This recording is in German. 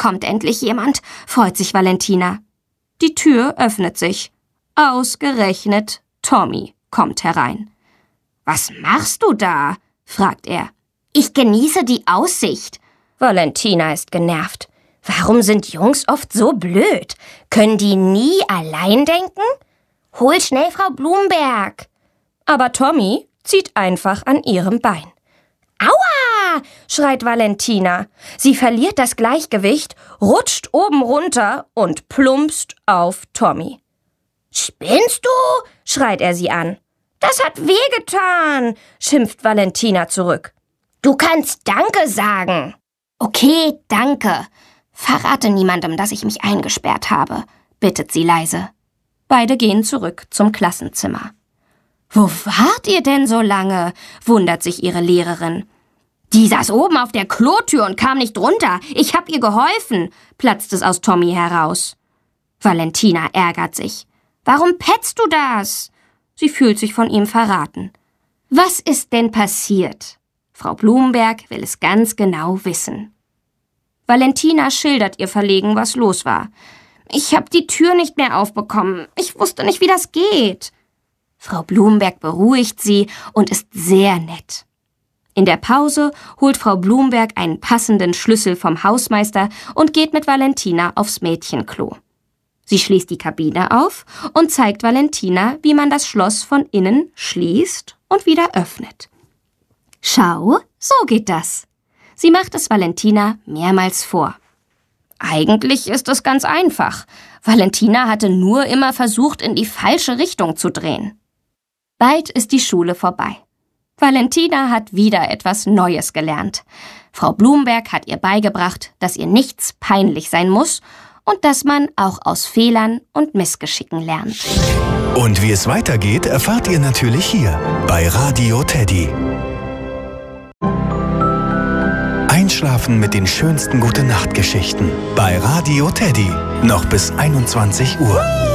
kommt endlich jemand, freut sich Valentina. Die Tür öffnet sich. Ausgerechnet Tommy kommt herein. »Was machst du da?« fragt er. »Ich genieße die Aussicht.« Valentina ist genervt. Warum sind Jungs oft so blöd? Können die nie allein denken? Hol schnell Frau Blumberg. Aber Tommy zieht einfach an ihrem Bein. »Aua!« schreit Valentina. Sie verliert das Gleichgewicht, rutscht oben runter und plumpst auf Tommy. »Spinnst du?« schreit er sie an. »Das hat wehgetan«, schimpft Valentina zurück. »Du kannst Danke sagen.« »Okay, danke. Verrate niemandem, dass ich mich eingesperrt habe«, bittet sie leise. Beide gehen zurück zum Klassenzimmer. »Wo wart ihr denn so lange?« wundert sich ihre Lehrerin. »Die saß oben auf der Klotür und kam nicht runter. Ich hab ihr geholfen«, platzt es aus Tommy heraus. Valentina ärgert sich. »Warum petzt du das?« Sie fühlt sich von ihm verraten. »Was ist denn passiert?« Frau Blumberg will es ganz genau wissen. Valentina schildert ihr verlegen, was los war. »Ich hab die Tür nicht mehr aufbekommen. Ich wusste nicht, wie das geht.« Frau Blumberg beruhigt sie und ist sehr nett. In der Pause holt Frau Blumberg einen passenden Schlüssel vom Hausmeister und geht mit Valentina aufs Mädchenklo. Sie schließt die Kabine auf und zeigt Valentina, wie man das Schloss von innen schließt und wieder öffnet. »Schau, so geht das.« Sie macht es Valentina mehrmals vor. Eigentlich ist es ganz einfach. Valentina hatte nur immer versucht, in die falsche Richtung zu drehen. Bald ist die Schule vorbei. Valentina hat wieder etwas Neues gelernt. Frau Blumberg hat ihr beigebracht, dass ihr nichts peinlich sein muss und dass man auch aus Fehlern und Missgeschicken lernt. Und wie es weitergeht, erfahrt ihr natürlich hier bei Radio Teddy. Einschlafen mit den schönsten Gute-Nacht-Geschichten bei Radio Teddy. Noch bis 21 Uhr.